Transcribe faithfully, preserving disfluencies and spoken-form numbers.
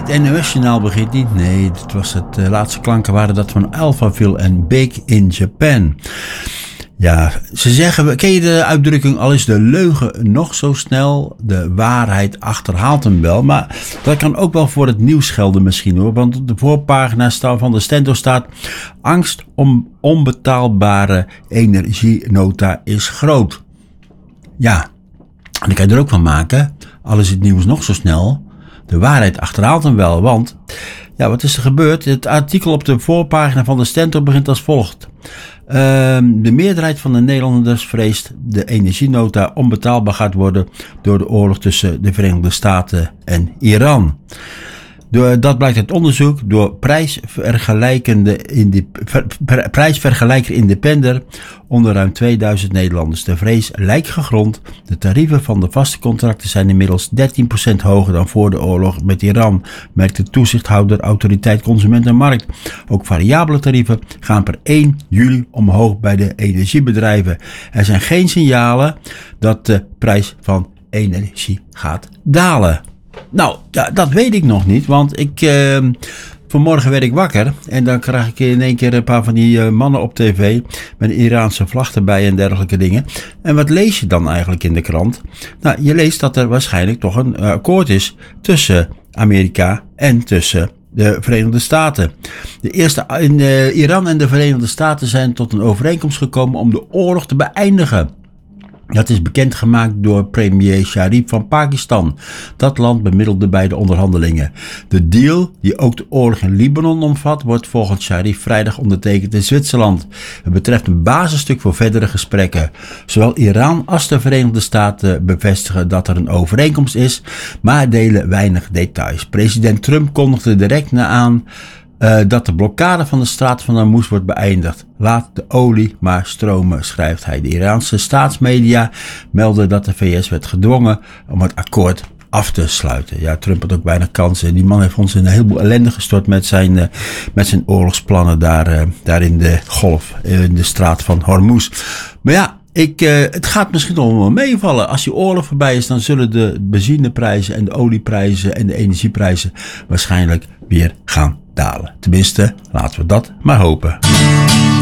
het N O S-journaal begint niet. Nee, dit was het, de laatste klanken waren dat van Alphaville en Big in Japan. Ja, ze zeggen, ken je de uitdrukking, al is de leugen nog zo snel, de waarheid achterhaalt hem wel. Maar dat kan ook wel voor het nieuws gelden misschien hoor. Want op de voorpagina van de Stento staat, angst om onbetaalbare energienota is groot. Ja, en dan kan je er ook van maken, al is het nieuws nog zo snel, de waarheid achterhaalt hem wel. Want, ja, wat is er gebeurd? Het artikel op de voorpagina van de Stento begint als volgt. Uh, de meerderheid van de Nederlanders vreest de energienota onbetaalbaar gaat worden door de oorlog tussen de Verenigde Staten en Iran. Door, dat blijkt uit onderzoek door prijsvergelijkende indi, ver, ver, prijsvergelijker Independer onder ruim tweeduizend Nederlanders. De vrees lijkt gegrond. De tarieven van de vaste contracten zijn inmiddels dertien procent hoger dan voor de oorlog met Iran, merkt de toezichthouder Autoriteit Consument en Markt. Ook variabele tarieven gaan per één juli omhoog bij de energiebedrijven. Er zijn geen signalen dat de prijs van energie gaat dalen. Nou, ja, dat weet ik nog niet, want ik, uh, vanmorgen werd ik wakker en dan krijg ik in één keer een paar van die uh, mannen op tv met een Iraanse vlag erbij en dergelijke dingen. En wat lees je dan eigenlijk in de krant? Nou, je leest dat er waarschijnlijk toch een uh, akkoord is tussen Amerika en tussen de Verenigde Staten. De eerste in uh, Iran en de Verenigde Staten zijn tot een overeenkomst gekomen om de oorlog te beëindigen. Dat is bekendgemaakt door premier Sharif van Pakistan. Dat land bemiddelde bij de onderhandelingen. De deal, die ook de oorlog in Libanon omvat, wordt volgens Sharif vrijdag ondertekend in Zwitserland. Het betreft een basisstuk voor verdere gesprekken. Zowel Iran als de Verenigde Staten bevestigen dat er een overeenkomst is, maar delen weinig details. President Trump kondigde direct na aan Uh, dat de blokkade van de straat van Hormuz wordt beëindigd. Laat de olie maar stromen, schrijft hij. De Iraanse staatsmedia melden dat de V S werd gedwongen om het akkoord af te sluiten. Ja, Trump had ook weinig kansen. Die man heeft ons in een heleboel ellende gestort met zijn, uh, met zijn oorlogsplannen daar, uh, daar in de golf, in de straat van Hormuz. Maar ja, Ik, uh, het gaat misschien nog wel meevallen. Als die oorlog voorbij is, dan zullen de benzineprijzen en de olieprijzen en de energieprijzen waarschijnlijk weer gaan dalen. Tenminste, laten we dat maar hopen.